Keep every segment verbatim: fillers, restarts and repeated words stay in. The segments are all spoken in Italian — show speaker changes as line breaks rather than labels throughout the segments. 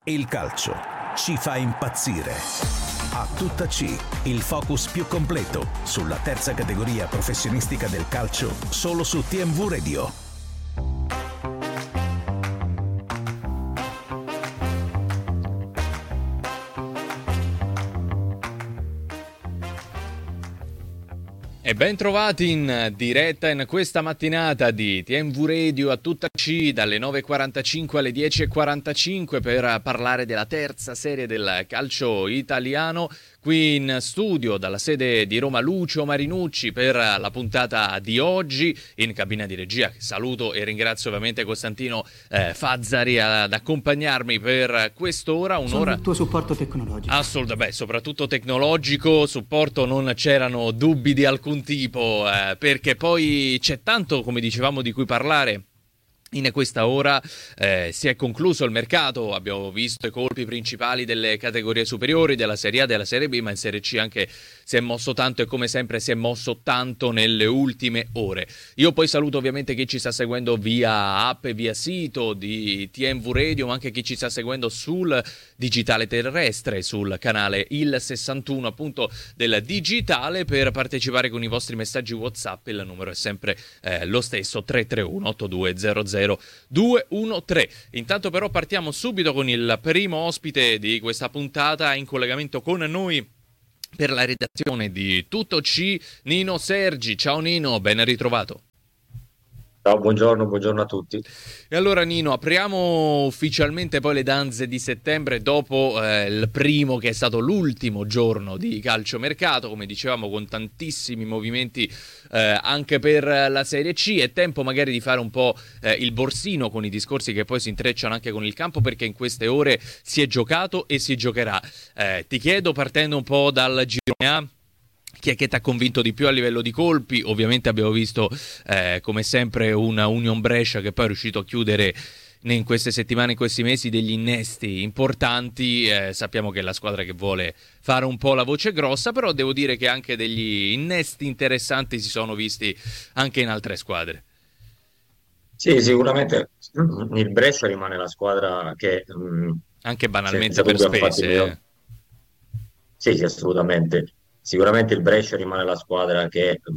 Il calcio ci fa impazzire. A tutta C, il focus più completo sulla terza categoria professionistica del calcio, solo su T M V Radio.
E ben trovati in diretta in questa mattinata di T M V Radio a tutta C dalle nove e quarantacinque alle dieci e quarantacinque per parlare della terza serie del calcio italiano. Qui in studio dalla sede di Roma Lucio Marinucci per la puntata di oggi, in cabina di regia saluto e ringrazio ovviamente Costantino eh, Fazzari ad accompagnarmi per quest'ora, un'ora.
Sono il tuo supporto tecnologico.
Assolutamente, beh, soprattutto tecnologico, supporto non c'erano dubbi di alcun tipo, eh, perché poi c'è tanto, come dicevamo, di cui parlare. In questa ora eh, si è concluso il mercato, abbiamo visto i colpi principali delle categorie superiori, della Serie A, della Serie B, ma in Serie C anche si è mosso tanto e come sempre si è mosso tanto nelle ultime ore. Io poi saluto ovviamente chi ci sta seguendo via app e via sito di T M V Radio, ma anche chi ci sta seguendo sul digitale terrestre, sul canale Il sessantuno appunto del digitale. Per partecipare con i vostri messaggi WhatsApp il numero è sempre eh, lo stesso, tre tre uno otto due zero zero due uno tre. Intanto però partiamo subito con il primo ospite di questa puntata in collegamento con noi per la redazione di Tutto C, Nino Sergi. Ciao Nino, ben ritrovato.
Ciao, buongiorno, buongiorno a tutti.
E allora Nino, apriamo ufficialmente poi le danze di settembre dopo eh, il primo che è stato l'ultimo giorno di calciomercato, come dicevamo con tantissimi movimenti eh, anche per la Serie C. È tempo magari di fare un po' eh, il borsino con i discorsi che poi si intrecciano anche con il campo, perché in queste ore si è giocato e si giocherà. Eh, ti chiedo, partendo un po' dal girone A, chi è che ti ha convinto di più a livello di colpi? Ovviamente abbiamo visto eh, come sempre una Union Brescia che poi è riuscito a chiudere in queste settimane, in questi mesi, degli innesti importanti. Eh, sappiamo che è la squadra che vuole fare un po' la voce grossa, però devo dire che anche degli innesti interessanti si sono visti anche in altre squadre.
Sì, sicuramente il Brescia rimane la squadra che mh,
anche banalmente
senza
per
dubbio ha fatto il
spese.
miglior-
Eh.
Sì, sì, assolutamente. Sicuramente il Brescia rimane la squadra che ha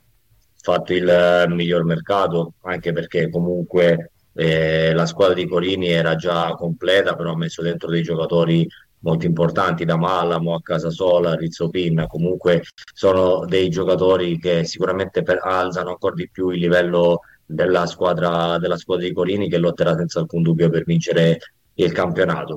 fatto il eh, miglior mercato, anche perché comunque eh, la squadra di Corini era già completa, però ha messo dentro dei giocatori molto importanti, da Malamo a Casasola, Rizzopin. Comunque sono dei giocatori che sicuramente per- alzano ancora di più il livello della squadra, della squadra di Corini, che lotterà senza alcun dubbio per vincere il campionato.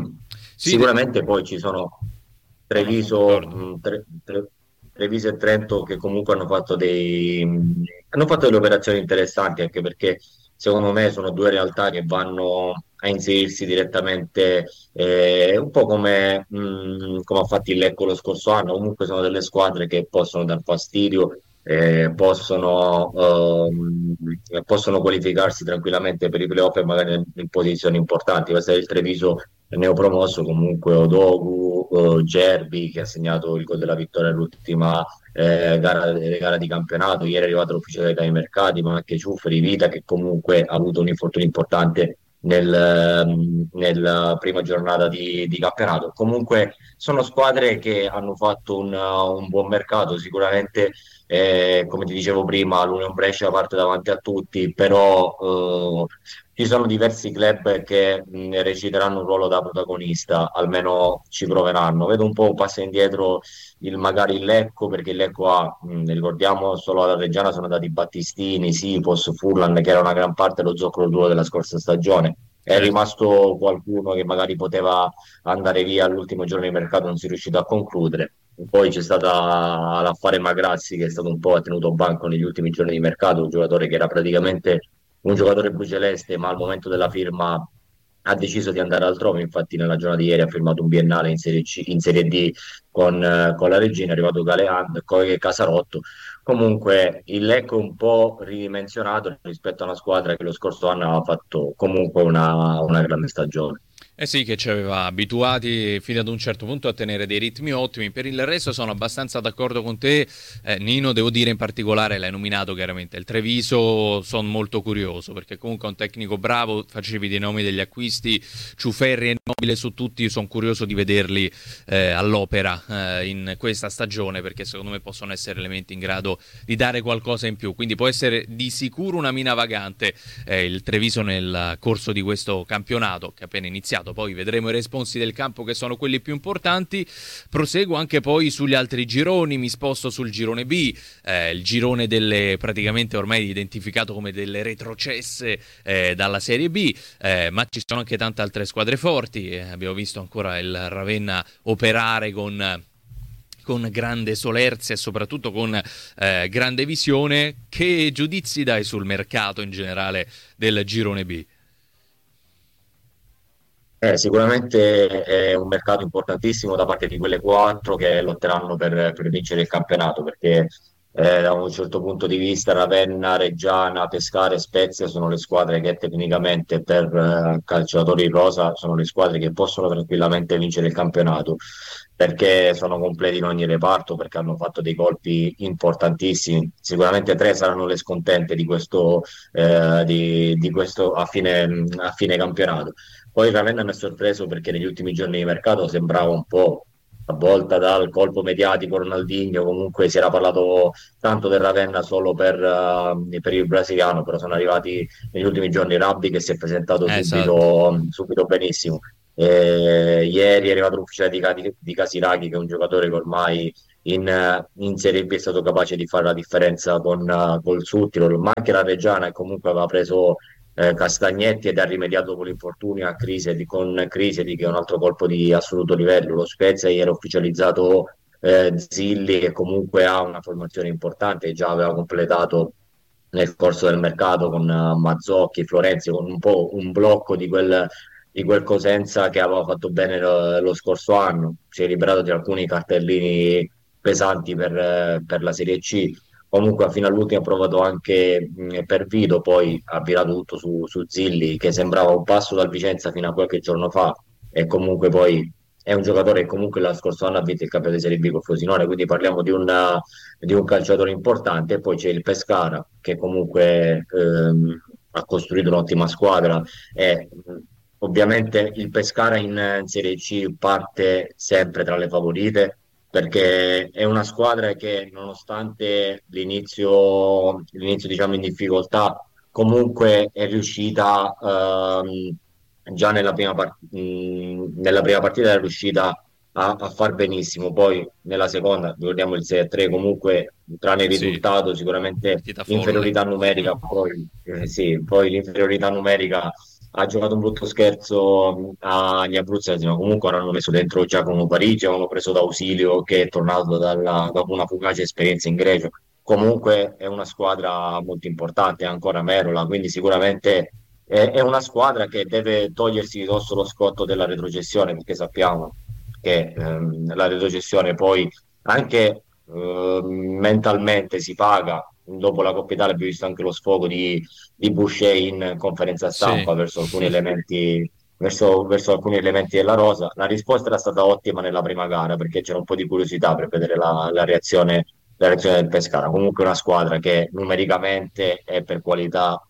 Sì, de-
Sicuramente poi ci sono
no, no, sono
Treviso,
d'accordo.
mh, Tre- Tre- Treviso e Trento che comunque hanno fatto dei, mh, hanno fatto delle operazioni interessanti, anche perché secondo me sono due realtà che vanno a inserirsi direttamente, eh, un po' come, mh, come ha fatto il Lecco lo scorso anno. Comunque sono delle squadre che possono dar fastidio, eh, possono, ehm, possono qualificarsi tranquillamente per i playoff e magari in, in posizioni importanti. Questo è il Treviso neopromosso, comunque Odogu, eh, Gerbi che ha segnato il gol della vittoria all'ultima eh, gara, gara di campionato. Ieri è arrivato l'ufficiale dai mercati, ma anche Ciufferi, Vita, che comunque ha avuto un infortunio importante nel, ehm, nella prima giornata di, di campionato. Comunque sono squadre che hanno fatto un, un buon mercato. Sicuramente, eh, come ti dicevo prima, l'Union Brescia parte davanti a tutti, però eh, ci sono diversi club che mh, reciteranno un ruolo da protagonista, almeno ci proveranno. Vedo un po' un passo indietro il magari il Lecco, perché il Lecco ha, mh, ricordiamo, solo alla Reggiana sono andati Battistini, Sipos, Furlan, che era una gran parte dello zoccolo duro della scorsa stagione. È
Certo.
rimasto qualcuno che magari poteva andare via all'ultimo giorno di mercato, non si è riuscito a concludere. Poi c'è stata l'affare Magrazzi, che è stato un po' tenuto banco negli ultimi giorni di mercato, un giocatore che era praticamente un giocatore bluceleste, ma al momento della firma ha deciso di andare altrove. Infatti nella giornata di ieri ha firmato un biennale in Serie C, in Serie D con, eh, con la Regina. È arrivato Galean, poi Casarotto. Comunque il Lecco è un po' ridimensionato rispetto a una squadra che lo scorso anno aveva fatto comunque una, una grande stagione.
Eh sì, che ci aveva abituati fino ad un certo punto a tenere dei ritmi ottimi. Per il resto sono abbastanza d'accordo con te, eh, Nino. Devo dire, in particolare l'hai nominato chiaramente il Treviso, sono molto curioso perché comunque è un tecnico bravo. Facevi dei nomi degli acquisti, Ciuferri e Nobile su tutti. Sono curioso di vederli eh, all'opera eh, in questa stagione, perché secondo me possono essere elementi in grado di dare qualcosa in più, quindi può essere di sicuro una mina vagante eh, il Treviso nel corso di questo campionato che è appena iniziato. Poi vedremo i responsi del campo, che sono quelli più importanti. Proseguo anche poi sugli altri gironi, mi sposto sul girone B, eh, il girone delle praticamente ormai identificato come delle retrocesse eh, dalla Serie B, eh, ma ci sono anche tante altre squadre forti. Eh, abbiamo visto ancora il Ravenna operare con con grande solerzia e soprattutto con eh, grande visione. Che giudizi dai sul mercato in generale del girone B?
Eh, sicuramente è un mercato importantissimo da parte di quelle quattro che lotteranno per, per vincere il campionato, perché eh, da un certo punto di vista Ravenna, Reggiana, Pescara e Spezia sono le squadre che tecnicamente per eh, calciatori in rosa sono le squadre che possono tranquillamente vincere il campionato, perché sono completi in ogni reparto, perché hanno fatto dei colpi importantissimi. Sicuramente tre saranno le scontente di questo, eh, di, di questo a fine, a fine campionato. Poi il Ravenna mi ha sorpreso perché negli ultimi giorni di mercato sembrava un po' avvolta dal colpo mediatico Ronaldinho, comunque si era parlato tanto del Ravenna solo per, eh, per il brasiliano, però sono arrivati negli ultimi giorni Rabbi che si è presentato
Esatto.
subito, subito benissimo. E ieri è arrivato l'ufficiale di, Cadi- di Casiraghi, che è un giocatore che ormai in, in Serie B è stato capace di fare la differenza con, uh, col Suttirol, ma anche la Reggiana, che comunque aveva preso eh, Castagnetti ed ha rimediato con l'infortunio a Crisedi, con Crisedi che è un altro colpo di assoluto livello. Lo Spezia ieri ha ufficializzato eh, Zilli, che comunque ha una formazione importante, già aveva completato nel corso del mercato con uh, Mazzocchi, Florenzi, con un po' un blocco di quel, di quel Cosenza che aveva fatto bene lo, lo scorso anno. Si è liberato di alcuni cartellini pesanti per, eh, per la Serie C. Comunque fino all'ultimo ha provato anche mh, per Vito, poi ha virato tutto su, su Zilli, che sembrava un passo dal Vicenza fino a qualche giorno fa, e comunque poi è un giocatore che comunque l'anno scorso anno ha vinto il campionato di Serie B con Frosinone, quindi parliamo di, una, di un calciatore importante. E poi c'è il Pescara, che comunque ehm, ha costruito un'ottima squadra, e mh, ovviamente il Pescara in, in Serie C parte sempre tra le favorite, perché è una squadra che nonostante l'inizio, l'inizio diciamo in difficoltà, comunque è riuscita ehm, già nella prima, par- mh, nella prima partita è riuscita a, a far benissimo. Poi nella seconda, ricordiamo il sei a tre, comunque tranne il
Sì,
risultato, sicuramente
partita folle.
l'inferiorità numerica, poi, eh, sì, poi l'inferiorità numerica ha giocato un brutto scherzo agli abruzzesi, ma comunque hanno messo dentro Giacomo Parigi, avevano preso d'ausilio che è tornato dalla- dopo una fugace esperienza in Grecia. Comunque è una squadra molto importante, è ancora Merola, quindi sicuramente è, è una squadra che deve togliersi di dosso lo scotto della retrocessione, perché sappiamo che ehm, la retrocessione poi anche ehm, mentalmente si paga. Dopo la Coppa Italia abbiamo visto anche lo sfogo di, di Boucher in conferenza
Sì.
stampa verso alcuni elementi, verso, verso alcuni elementi della rosa. La risposta era stata ottima nella prima gara, perché c'era un po' di curiosità per vedere la, la reazione, la reazione del Pescara. Comunque una squadra che numericamente e per qualità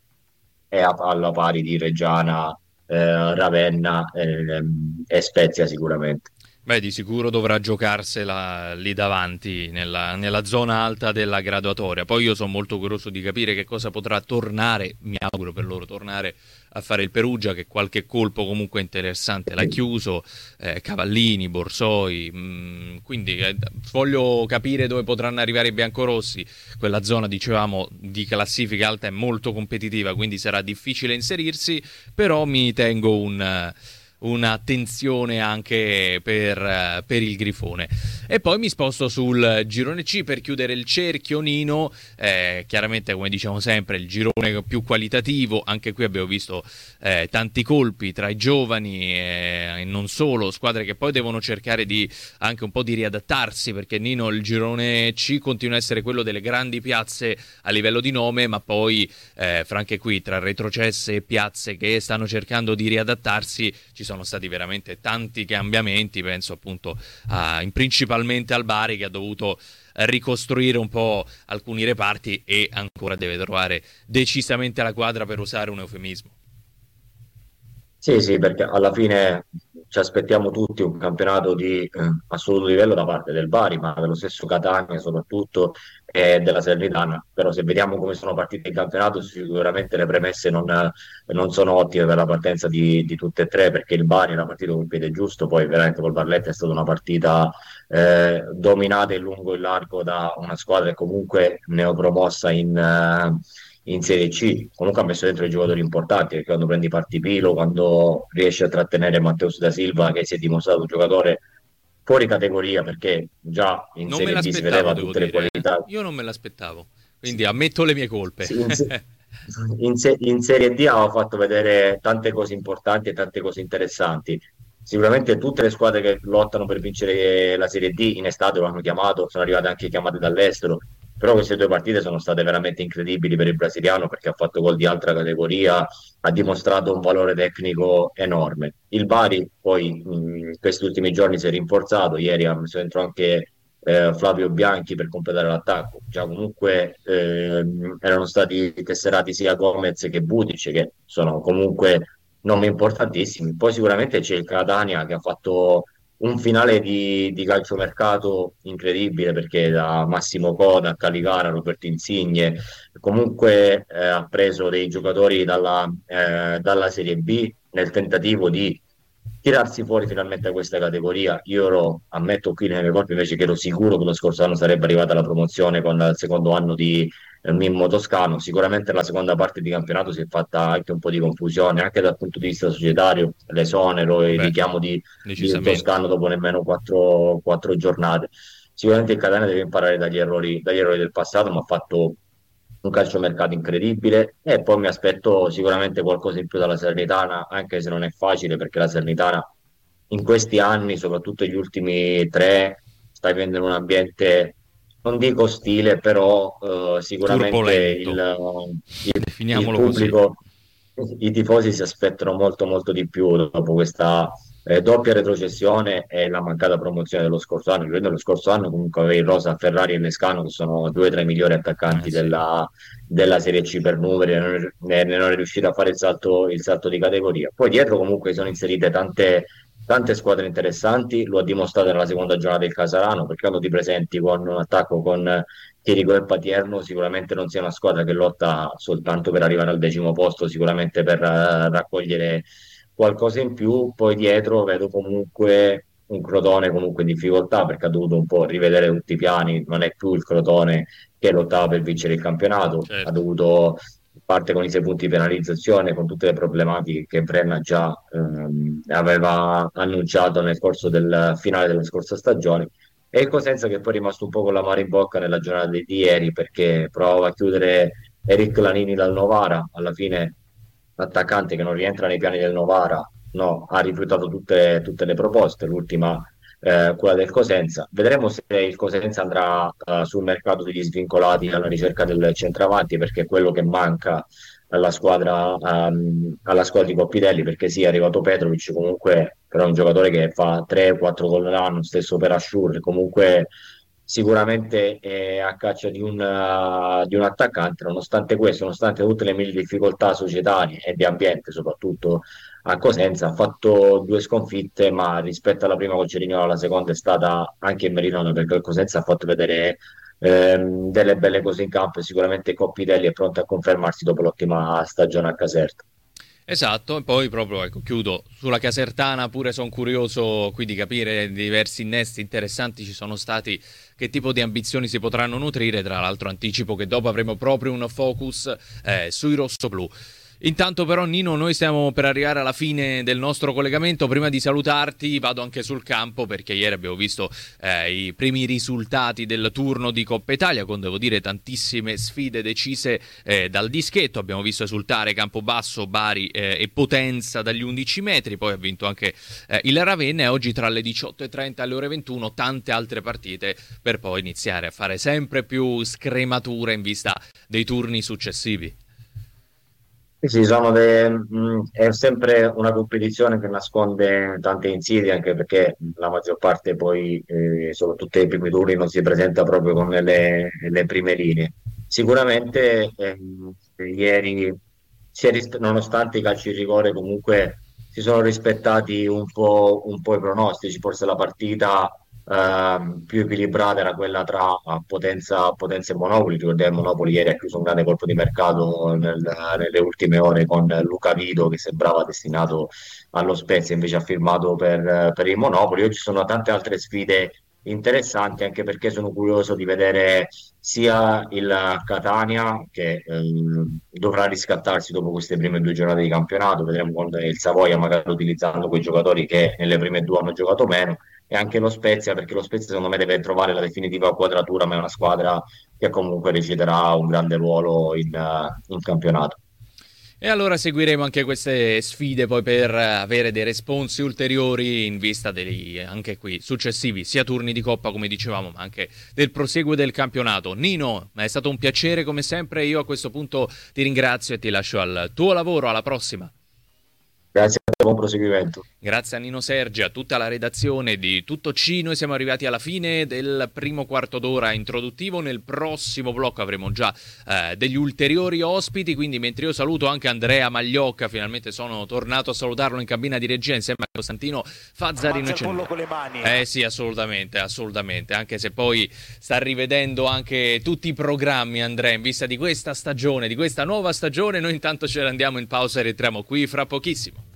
è a- alla pari di Reggiana, eh, Ravenna eh, e Spezia sicuramente.
Beh, di sicuro dovrà giocarsela lì davanti, nella, nella zona alta della graduatoria. Poi io sono molto curioso di capire che cosa potrà tornare, mi auguro per loro, tornare a fare il Perugia, che qualche colpo comunque interessante l'ha chiuso, eh, Cavallini, Borsoi, mh, quindi eh, voglio capire dove potranno arrivare i biancorossi. Quella zona, dicevamo, di classifica alta è molto competitiva, quindi sarà difficile inserirsi, però mi tengo un... un'attenzione anche per, per il Grifone. E poi mi sposto sul girone C per chiudere il cerchio, Nino. Eh, chiaramente, come diciamo sempre, il girone più qualitativo. Anche qui abbiamo visto eh, tanti colpi tra i giovani eh, e non solo, squadre che poi devono cercare di anche un po' di riadattarsi, perché Nino, il girone C continua a essere quello delle grandi piazze a livello di nome, ma poi eh, fra anche qui tra retrocesse e piazze che stanno cercando di riadattarsi ci sono stati veramente tanti cambiamenti. Penso appunto a, in principalmente al Bari, che ha dovuto ricostruire un po' alcuni reparti e ancora deve trovare decisamente la quadra, per usare un eufemismo.
Sì, sì, perché alla fine ci aspettiamo tutti un campionato di eh, assoluto livello da parte del Bari, ma dello stesso Catania soprattutto e della Salernitana. Però se vediamo come sono partite il campionato, sicuramente le premesse non, non sono ottime per la partenza di, di tutte e tre, perché il Bari era partito con il piede giusto, poi veramente col Barletta è stata una partita eh, dominata in lungo e in largo da una squadra che comunque neopromossa in... eh, in Serie C. Comunque ha messo dentro i giocatori importanti, perché quando prendi Partipilo, quando riesce a trattenere Matteus da Silva, che si è dimostrato un giocatore fuori categoria, perché già in
Non me
Serie B si
l'aspettavo,
vedeva
devo
tutte le
dire. Eh.
qualità.
Io non me l'aspettavo, quindi ammetto le mie colpe.
Sì, in, se- in se- in Serie D ha fatto vedere tante cose importanti e tante cose interessanti. Sicuramente tutte le squadre che lottano per vincere la Serie D in estate lo hanno chiamato, sono arrivate anche chiamate dall'estero, però queste due partite sono state veramente incredibili per il brasiliano, perché ha fatto gol di altra categoria, ha dimostrato un valore tecnico enorme. Il Bari poi in questi ultimi giorni si è rinforzato, ieri ha messo dentro anche eh, Flavio Bianchi per completare l'attacco. Già comunque ehm, erano stati tesserati sia Gomez che Budic, che sono comunque nomi importantissimi. Poi sicuramente c'è il Catania, che ha fatto un finale di, di calciomercato incredibile, perché da Massimo Coda a Caligara, Roberto Insigne, comunque eh, ha preso dei giocatori dalla, eh, dalla Serie B nel tentativo di tirarsi fuori finalmente da questa categoria. Io ero, ammetto qui nei miei colpi, invece, che ero sicuro che lo scorso anno sarebbe arrivata la promozione con il secondo anno di eh, Mimmo Toscano. Sicuramente nella seconda parte di campionato si è fatta anche un po' di confusione, anche dal punto di vista societario, l'esonero e il
Beh,
richiamo di, di
decisamente.
Toscano dopo nemmeno quattro, quattro giornate. Sicuramente il Catania deve imparare dagli errori, dagli errori del passato, ma ha fatto un calciomercato incredibile, e poi mi aspetto sicuramente qualcosa in più dalla Salernitana, anche se non è facile, perché la Salernitana in questi anni, soprattutto gli ultimi tre, sta vivendo in un ambiente, non dico ostile, però eh, sicuramente il,
Turbolento,
il, il
definiamolo così.
pubblico, i tifosi si aspettano molto molto di più dopo questa eh, doppia retrocessione e la mancata promozione dello scorso anno. Ricordo, lo scorso anno comunque avevi Rosa, Ferrari e Lescano, che sono due tra i migliori
Eh
attaccanti
sì.
della, della Serie C per numeri, e non, ne, ne non è riuscito a fare il salto, il salto di categoria. Poi dietro comunque sono inserite tante, tante squadre interessanti, lo ha dimostrato nella seconda giornata del Casarano, perché quando ti presenti con un attacco con Chirico e Patierno, sicuramente non sia una squadra che lotta soltanto per arrivare al decimo posto, sicuramente per eh, raccogliere qualcosa in più. Poi dietro vedo comunque un Crotone comunque in difficoltà, perché ha dovuto un po' rivedere tutti i piani, non è più il Crotone che lottava per vincere il campionato, ha
Certo.
dovuto, parte con i sei punti di penalizzazione, con tutte le problematiche che Brenna già ehm, aveva annunciato nel corso del finale della scorsa stagione. E il Cosenza, che poi è rimasto un po' con l'amaro in bocca nella giornata di ieri, perché provava a chiudere Eric Lanini dal Novara. Alla fine l'attaccante, che non rientra nei piani del Novara, no, ha rifiutato tutte, tutte le proposte, l'ultima eh, quella del Cosenza. Vedremo se il Cosenza andrà eh, sul mercato degli svincolati alla ricerca del centravanti, perché è quello che manca alla squadra, ehm, alla squadra di Coppitelli, perché sì, è arrivato Petrovic, comunque però è un giocatore che fa tre quattro gol l'anno, stesso per Asciur, comunque sicuramente è a caccia di un, uh, di un attaccante. Nonostante questo, nonostante tutte le mille difficoltà societarie e di ambiente, soprattutto a Cosenza, ha fatto due sconfitte, ma rispetto alla prima con Cerignola, la seconda è stata anche in meritone, perché il Cosenza ha fatto vedere ehm, delle belle cose in campo, e sicuramente Coppitelli è pronto a confermarsi dopo l'ottima stagione a Caserta.
Esatto, e poi proprio, ecco, chiudo sulla Casertana, pure sono curioso qui di capire diversi innesti interessanti ci sono stati, che tipo di ambizioni si potranno nutrire. Tra l'altro anticipo che dopo avremo proprio un focus eh, sui rossoblù. Intanto però Nino, noi stiamo per arrivare alla fine del nostro collegamento. Prima di salutarti vado anche sul campo, perché ieri abbiamo visto eh, i primi risultati del turno di Coppa Italia, con, devo dire, tantissime sfide decise eh, dal dischetto. Abbiamo visto esultare Campobasso, Bari eh, e Potenza dagli undici metri, poi ha vinto anche eh, il Ravenna, e oggi tra le diciotto e trenta e le ore ventuno tante altre partite, per poi iniziare a fare sempre più scremature in vista dei turni successivi.
Sì, sì, sono de- mh, è sempre una competizione che nasconde tante insidie, anche perché la maggior parte poi, eh, soprattutto nei primi turni, non si presenta proprio con le, le prime linee. Sicuramente ehm, ieri, si è ris- nonostante i calci di rigore, comunque si sono rispettati un po', un po' i pronostici. Forse la partita ehm, più equilibrata era quella tra eh, Potenza, Potenza e Monopoli. Ricordiamo, Monopoli ieri ha chiuso un grande colpo di mercato nel- nelle ultime ore con Luca Vido, che sembrava destinato allo Spezia, invece ha firmato per, per il Monopoli. Oggi ci sono tante altre sfide interessanti, anche perché sono curioso di vedere sia il Catania, che ehm, dovrà riscattarsi dopo queste prime due giornate di campionato. Vedremo con il Savoia, magari utilizzando quei giocatori che nelle prime due hanno giocato meno, e anche lo Spezia, perché lo Spezia secondo me deve trovare la definitiva quadratura, ma è una squadra che comunque reciterà un grande ruolo in, eh, in campionato.
E allora seguiremo anche queste sfide poi per avere dei responsi ulteriori in vista degli anche qui successivi sia turni di Coppa, come dicevamo, ma anche del proseguo del campionato. Nino, è stato un piacere come sempre, io a questo punto ti ringrazio e ti lascio al tuo lavoro. Alla prossima.
Grazie a te, buon proseguimento.
Grazie a Nino Sergi, a tutta la redazione di Tutto C. Noi siamo arrivati alla fine del primo quarto d'ora introduttivo. Nel prossimo blocco avremo già eh, degli ulteriori ospiti, quindi mentre io saluto anche Andrea Magliocca, finalmente sono tornato a salutarlo in cabina di regia insieme a Costantino Fazzarino.
Ammazza il pollo con le mani.
Eh sì, assolutamente, assolutamente, anche se poi sta rivedendo anche tutti i programmi, Andrea, in vista di questa stagione, di questa nuova stagione. Noi intanto ce ne andiamo in pausa e rientriamo qui fra pochissimo.